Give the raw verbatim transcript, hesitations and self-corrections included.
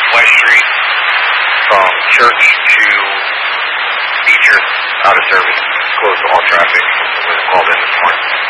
West Street from Church to Beecher, out of service, closed to all traffic. It was called in this morning.